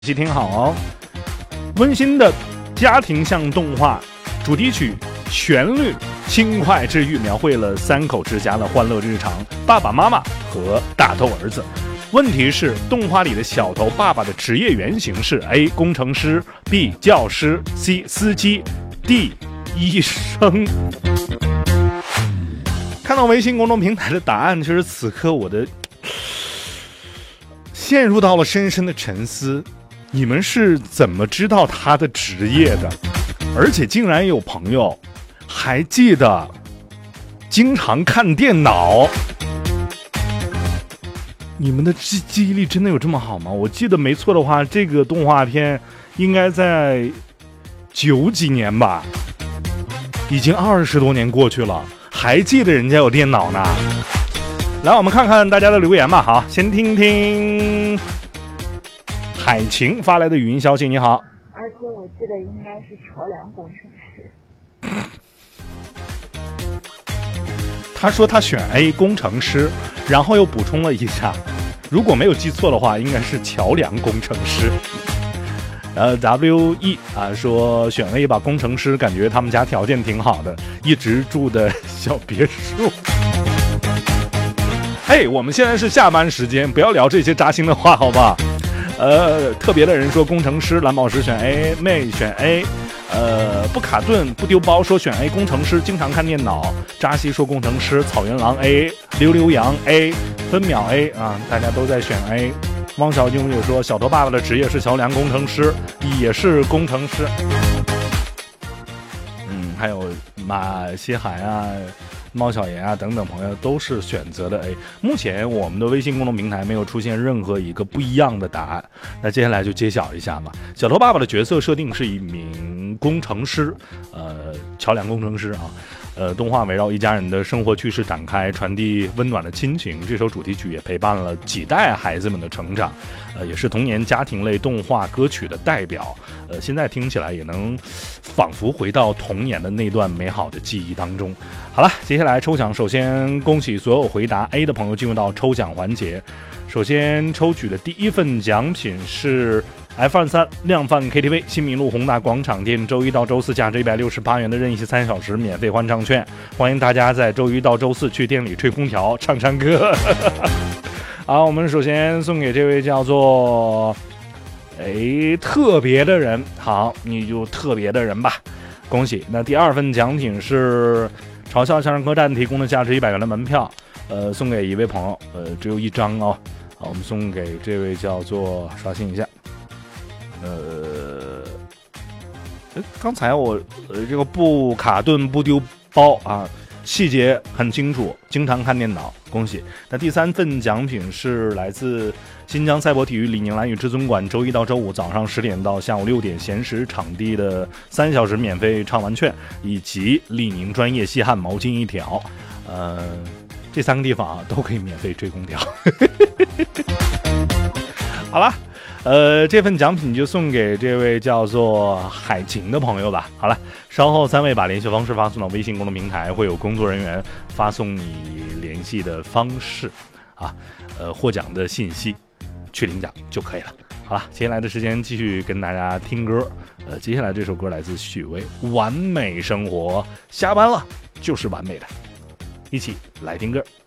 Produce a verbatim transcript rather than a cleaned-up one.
细听好哦，温馨的家庭向动画主题曲，旋律轻快治愈，描绘了三口之家的欢乐日常，爸爸妈妈和大头儿子。问题是，动画里的小头爸爸的职业原型是 A 工程师， B 教师， C 司机， D 医生。看到微信公众平台的答案，其实此刻我的陷入到了深深的沉思。你们是怎么知道他的职业的？而且竟然有朋友还记得经常看电脑。你们的记记忆力真的有这么好吗？我记得没错的话，这个动画片应该在九几年吧，已经二十多年过去了，还记得人家有电脑呢。来，我们看看大家的留言吧。好，先听听海晴发来的语音消息。你好， 而且我记得应该是桥梁工程师。他说他选 A 工程师，然后又补充了一下，如果没有记错的话，应该是桥梁工程师。呃 W E 啊说选 A 吧，工程师感觉他们家条件挺好的，一直住的小别墅。嘿，我们现在是下班时间，不要聊这些扎心的话，好吧？呃，特别的人说工程师，蓝宝石选 A， 妹选 A， 呃，不卡顿不丢包说选 A 工程师，经常看电脑。扎西说工程师，草原狼 A， 溜溜羊 A， 分秒 A 啊，大家都在选 A。汪小英也说小头爸爸的职业是桥梁工程师，也是工程师。嗯，还有马西海啊。猫小爷啊等等朋友都是选择的 A。 目前我们的微信公众平台没有出现任何一个不一样的答案，那接下来就揭晓一下吧。小头爸爸的角色设定是一名工程师，呃，桥梁工程师啊。呃，动画围绕一家人的生活趣事展开，传递温暖的亲情。这首主题曲也陪伴了几代孩子们的成长，呃，也是童年家庭类动画歌曲的代表。呃，现在听起来也能仿佛回到童年的那段美好的记忆当中。好了，接下来抽奖，首先恭喜所有回答 A 的朋友进入到抽奖环节。首先抽取的第一份奖品是 F 二十三 量贩 K T V 新民路宏大广场店周一到周四价值一百六十八元的任意三小时免费欢唱券，欢迎大家在周一到周四去店里吹空调唱唱歌。好，我们首先送给这位叫做哎特别的人，好，你就特别的人吧，恭喜。那第二份奖品是嘲笑相声客栈提供的价值一百元的门票，呃，送给一位朋友，呃，只有一张哦。好，我们送给这位叫做刷新一下。呃，刚才我呃这个不卡顿不丢包啊，细节很清楚，经常看电脑，恭喜。那第三份奖品是来自新疆赛博体育李宁蓝屿至尊馆周一到周五早上十点到下午六点闲时场地的三小时免费唱完券，以及李宁专业吸汗毛巾一条。呃，这三个地方啊都可以免费吹空调。好了。呃，这份奖品就送给这位叫做海晴的朋友吧。好了，稍后三位把联系方式发送到微信公众平台，会有工作人员发送你联系的方式啊，呃，获奖的信息去领奖就可以了。好了，接下来的时间继续跟大家听歌。呃，接下来这首歌来自许巍，《完美生活》，下班了就是完美的，一起来听歌。